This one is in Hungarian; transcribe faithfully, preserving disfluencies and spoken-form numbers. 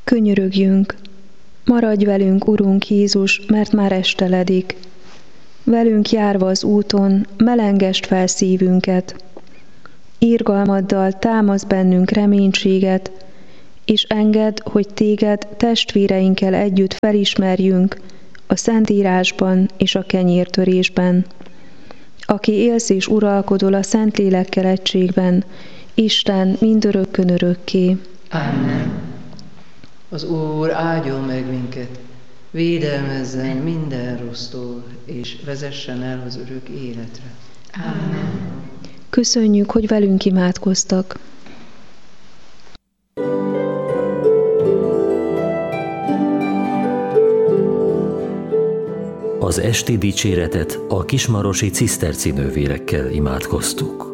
Könyörögjünk! Maradj velünk, Urunk Jézus, mert már esteledik. Velünk járva az úton, melengesd fel szívünket. Irgalmaddal támasz bennünk reménységet, és engedd, hogy téged testvéreinkkel együtt felismerjünk a Szentírásban és a kenyértörésben. Aki élsz és uralkodol a Szentlélekkel egységben, Isten mindörökkön örökké. Amen. Az Úr áldjon meg minket, védelmezzen minden rossztól, és vezessen el az örök életre. Amen. Köszönjük, hogy velünk imádkoztak. Az esti dicséretet a kismarosi ciszterci nővérekkel imádkoztuk.